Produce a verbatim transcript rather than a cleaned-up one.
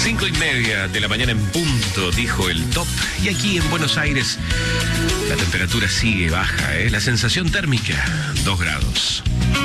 Cinco y media de la mañana en punto, dijo el top. Y aquí en Buenos Aires la temperatura sigue baja, ¿eh? La sensación térmica, dos grados.